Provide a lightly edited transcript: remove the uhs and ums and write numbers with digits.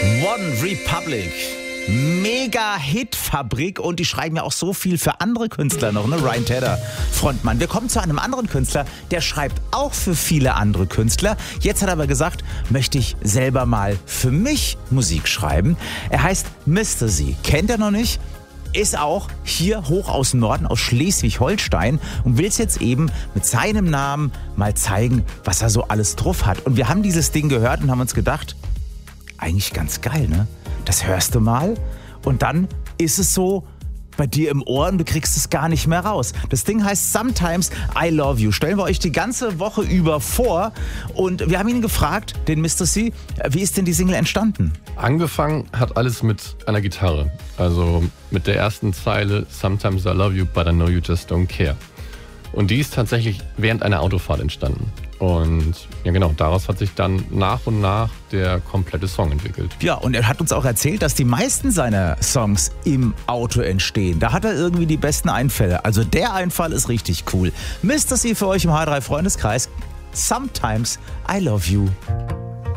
One Republic. Mega Hitfabrik und die schreiben ja auch so viel für andere Künstler noch, ne? Ryan Tedder, Frontmann. Wir kommen zu einem anderen Künstler, der schreibt auch für viele andere Künstler. Jetzt hat er aber gesagt, möchte ich selber mal für mich Musik schreiben. Er heißt Mr. Z. Kennt er noch nicht? Ist auch hier hoch aus dem Norden, aus Schleswig-Holstein und will es jetzt eben mit seinem Namen mal zeigen, was er so alles drauf hat. Und wir haben dieses Ding gehört und haben uns gedacht, eigentlich ganz geil, ne? Das hörst du mal und dann ist es so bei dir im Ohr und du kriegst es gar nicht mehr raus. Das Ding heißt Sometimes I Love You. Stellen wir euch die ganze Woche über vor und wir haben ihn gefragt, den Mr. C, wie ist denn die Single entstanden? Angefangen hat alles mit einer Gitarre, also mit der ersten Zeile Sometimes I Love You, but I know you just don't care. Und die ist tatsächlich während einer Autofahrt entstanden. Und ja genau, daraus hat sich dann nach und nach der komplette Song entwickelt. Ja, und er hat uns auch erzählt, dass die meisten seiner Songs im Auto entstehen. Da hat er irgendwie die besten Einfälle. Also der Einfall ist richtig cool. Mr. C für euch im H3 Freundeskreis. Sometimes I Love You.